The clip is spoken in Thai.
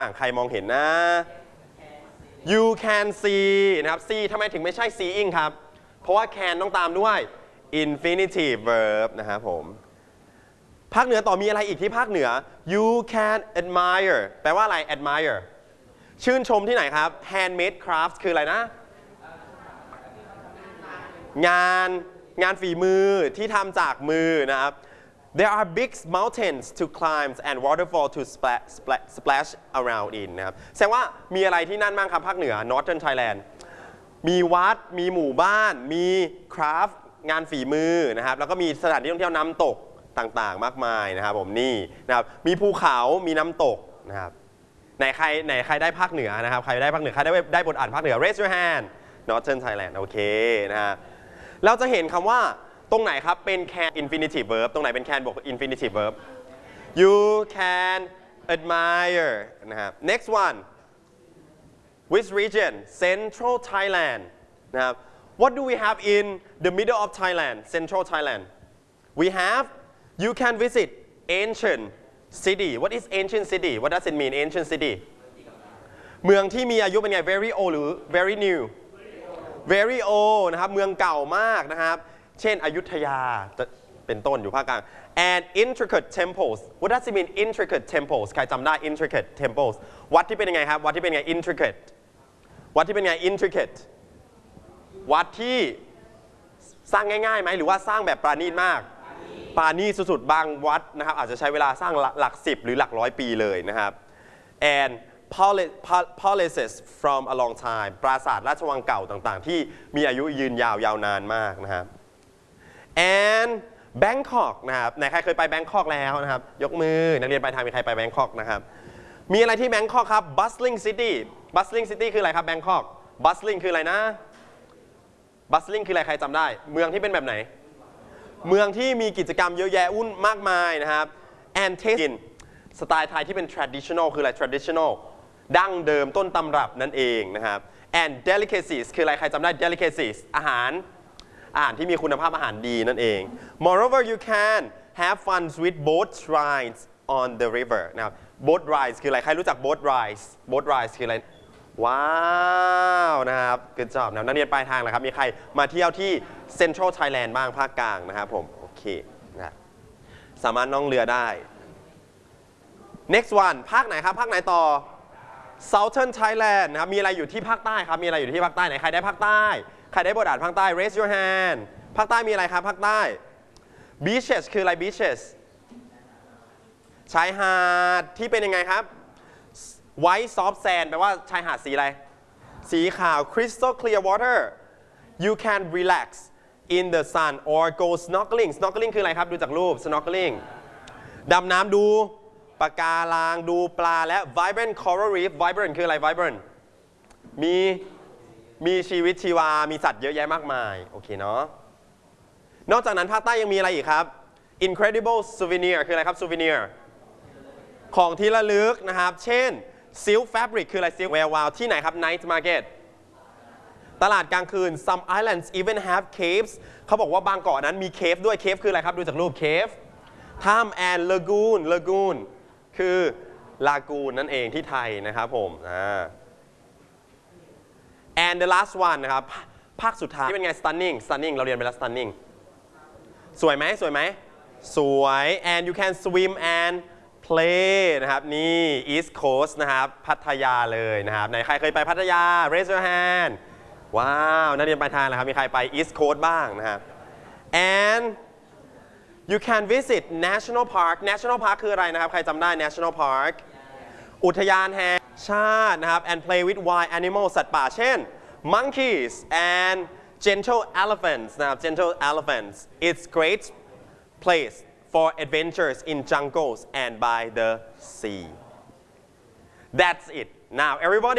ใครมองเห็นนะ you can see นะครับ see ทำไมถึงไม่ใช่ seeing ครับเพราะว่า can ต้องตามด้วย infinitive verb นะครับผมภาคเหนือต่อมีอะไรอีกที่ภาคเหนือ you can admire แปลว่าอะไร admire ชื่นชมที่ไหนครับ handmade crafts คืออะไรนะงานฝีมือที่ทำจากมือนะครับ There are big mountains to climb and waterfall to splash around in นะครับแสดงว่ามีอะไรที่นั่นบ้างครับภาคเหนือ Northern Thailand มีวัดมีหมู่บ้านมีคราฟต์งานฝีมือนะครับแล้วก็มีสถานที่ท่องเที่ยวน้ำตกต่างๆมากมายนะครับผมนี่นะครับมีภูเขามีน้ำตกนะครับไหนใครได้ภาคเหนือนะครับใครได้ภาคเหนือใครได้บทอ่านภาคเหนือ raise your hand Northern Thailand โอเคนะฮะเราจะเห็นคำว่าตรงไหนครับเป็น can infinitive verb ตรงไหนเป็น can บวก infinitive verb you can admire นะครับ next one which region Central Thailand นะครับ what do we have in the middle of Thailand Central Thailand we have you can visit ancient city what is ancient city what does it mean ancient city เมืองที่มีอายุเป็นไง very old หรือ very new very old นะครับเมืองเก่ามากนะครับเช่นอยุธยาเป็นต้นอยู่ภาคกลาง and intricate temples what does it mean intricate temples ใครจำได้ intricate temples วัดที่เป็นยังไงครับวัดที่เป็นไง intricate วัดที่เป็นไง intricate วัดที่สร้างง่ายๆไหมหรือว่าสร้างแบบปราณีตมากปราณีตสุดๆบางวัดนะครับอาจจะใช้เวลาสร้างหลัก10หรือหลัก100ปีเลยนะครับ and palaces from a long time ปราสาทราชวังเก่าต่างๆที่มีอายุยืนยาวนานมากนะครับ and Bangkok นะครับไหนใครเคยไปแบงคอกแล้วนะครับยกมือนักเรียนปลายทางมีใครไปแบงคอกนะครับมีอะไรที่แบงคอกครับ bustling city คืออะไรครับแบงคอก bustling คืออะไรนะ bustling คืออะไรใครจำได้เมืองที่เป็นแบบไหนเมืองที่มีกิจกรรมเยอะแยะวุ่นมากมายนะครับ and taste สไตล์ไทยที่เป็น traditional คืออะไร traditional ดั้งเดิมต้นตำรับนั่นเองนะครับ and delicacies คืออะไรใครจำได้ delicacies อาหารที่มีคุณภาพอาหารดีนั่นเอง moreover you can have fun with boat rides on the river นะครับ boat rides คืออะไรใครรู้จัก boat rides คืออะไรว้าวนะครับ good job นะนักเรียนปลายทางนะครับมีใครมาเที่ยวที่ Central Thailand บ้างภาคกลางนะครับผมโอเคนะสามารถนั่งเรือได้ next one ภาคไหนครับภาคไหนต่อ Southern Thailand นะครับมีอะไรอยู่ที่ภาคใต้ครับมีอะไรอยู่ที่ภาคใต้ไหนใครได้ภาคใต้ใครได้บทอ่านภาคใต้ raise your hand ภาคใต้มีอะไรครับภาคใต้ beaches คืออะไร beaches ชายหาดที่เป็นยังไงครับ white soft sand แปลว่าชายหาดสีอะไรสีขาว crystal clear water you can relax in the sun or go snorkeling คืออะไรครับดูจากรูป snorkeling ดำน้ำดูปะการังดูปลาและ vibrant coral reef vibrant คืออะไร vibrant มีชีวิตชีวามีสัตว์เยอะแยะมากมายโอเคเนาะนอกจากนั้นภาคใต้ยังมีอะไรอีกครับ incredible souvenir คืออะไรครับ souvenir ของที่ระลึกนะครับเช่น silk fabric คืออะไร silk แวววาวที่ไหนครับ night market ตลาดกลางคืน some islands even have caves เขาบอกว่าบางเกาะนั้นมี cave ด้วย cave คืออะไรครับดูจากรูป cave ถ้ำ and lagoon คือลากูนนั่นเองที่ไทยนะครับผมand the last one นะครับภาคสุดท้ายที่เป็นไง stunning เราเรียนไปแล้ว stunning สวยไหมสวย and you can swim and play นะครับนี่ East Coast นะครับพัทยาเลยนะครับไหนใครเคยไปพัทยา raise your hand ว้าวนักเรียนปลายทางนะครับมีใครไป East Coast บ้างนะครับ and you can visit National Park คืออะไรนะครับใครจำได้ National Park อุทยานแห่งชาตินะครับ and play with wild animals สัตว์ป่าเช่น monkeys and gentle elephants นะครับ gentle elephants it's great place for adventures in jungles and by the sea that's it now everybody